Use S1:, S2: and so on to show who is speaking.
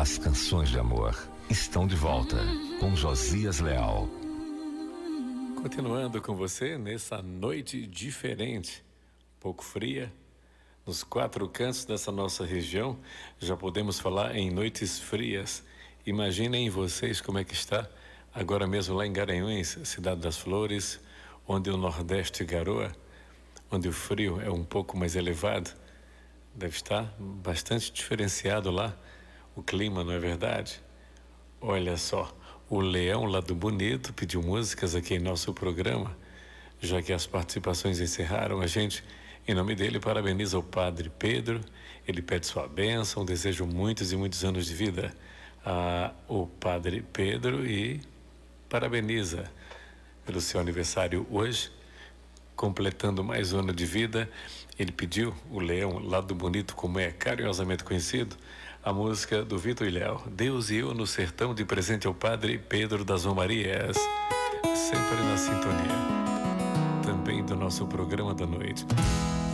S1: As canções de amor estão de volta com Josias Leal.
S2: Continuando com você nessa noite diferente, um pouco fria, nos 4 cantos dessa nossa região, já podemos falar em noites frias. Imaginem vocês como é que está agora mesmo lá em Garanhuns, Cidade das Flores, onde o Nordeste garoa, onde o frio é um pouco mais elevado. Deve estar bastante diferenciado lá o clima, não é verdade? Olha só, o Leão lá do Bonito pediu músicas aqui em nosso programa. Já que as participações encerraram, a gente, em nome dele, parabeniza o Padre Pedro. Ele pede sua bênção, deseja muitos e muitos anos de vida ao Padre Pedro e parabeniza pelo seu aniversário hoje, completando mais um ano de vida. Ele pediu, o Leão lá do Bonito, como é carinhosamente conhecido, a música do Vitor e Léo, Deus e Eu no Sertão, de presente ao Padre Pedro das Romarias, sempre na sintonia também do nosso programa da noite.